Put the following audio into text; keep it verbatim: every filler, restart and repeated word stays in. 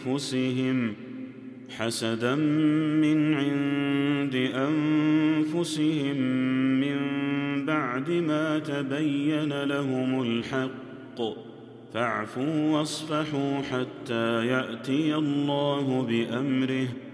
أنفسهم حسدا من عند أنفسهم من بعد ما تبين لهم الحق فاعفوا واصفحوا حتى يأتي الله بأمره